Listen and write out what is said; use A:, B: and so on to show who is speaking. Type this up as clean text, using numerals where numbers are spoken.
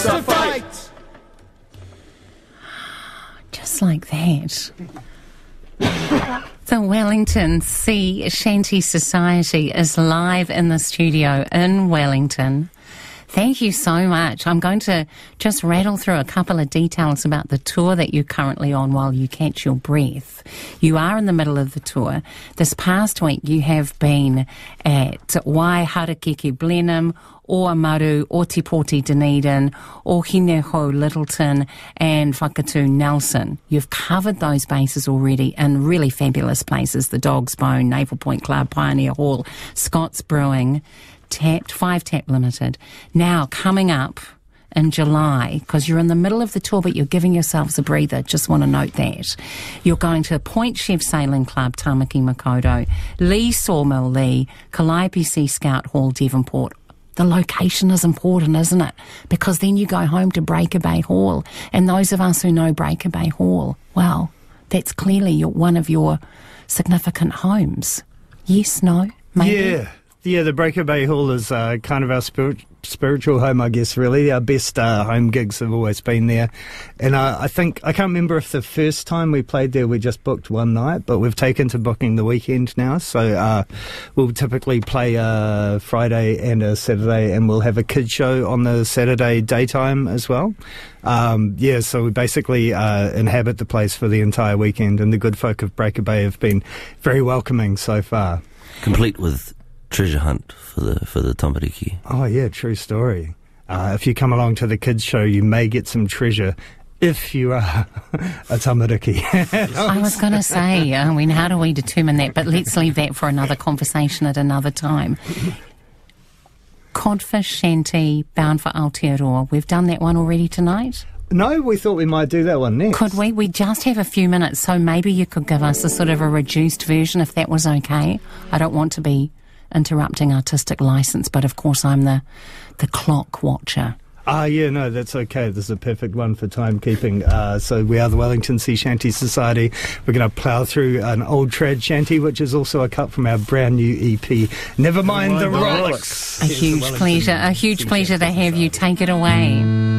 A: a fight!
B: Just like that. The Wellington Sea Shanty Society is live in the studio in Wellington. Thank you so much. I'm going to just rattle through a couple of details about the tour that you're currently on while you catch your breath. You are in the middle of the tour. This past week you have been at Waiharakeke Blenheim, Oamaru, Otipoti Dunedin, Ohineho Littleton and Whakatu Nelson. You've covered those bases already in really fabulous places, the Dog's Bone, Naval Point Club, Pioneer Hall, Scott's Brewing, Tapped, 5 Tap Limited. Now, coming up in July, because you're in the middle of the tour, but you're giving yourselves a breather, just want to note that. You're going to Point Chef Sailing Club, Tamaki Makaurau, Lee Sawmill Lee, Calliope Sea Scout Hall, Devonport. The location is important, isn't it? Because then you go home to Breaker Bay Hall. And those of us who know Breaker Bay Hall, well, that's clearly one of your significant homes. Yes, no, maybe?
C: Yeah, the Breaker Bay Hall is kind of our spiritual home, I guess, really. Our best home gigs have always been there. And I think, I can't remember if the first time we played there we just booked one night, but we've taken to booking the weekend now. So we'll typically play a Friday and a Saturday, and we'll have a kids show on the Saturday daytime as well. So we basically inhabit the place for the entire weekend, and the good folk of Breaker Bay have been very welcoming so far.
D: Complete with treasure hunt for the Tamariki.
C: Oh yeah, true story. If you come along to the kids show, you may get some treasure if you are a Tamariki.
B: I was going to say, how do we determine that? But let's leave that for another conversation at another time. Codfish Shanty, Bound for Aotearoa. We've done that one already tonight?
C: No, we thought we might do that one next.
B: Could we? We just have a few minutes, so maybe you could give us a sort of a reduced version if that was okay. I don't want to be interrupting artistic license, but of course I'm the clock watcher.
C: No, that's okay. This is a perfect one for timekeeping. So we are the Wellington Sea Shanty Society. We're going to plough through an old trad shanty, which is also a cut from our brand new EP, Never Mind the Rocks.
B: A huge pleasure to have you. Take it away.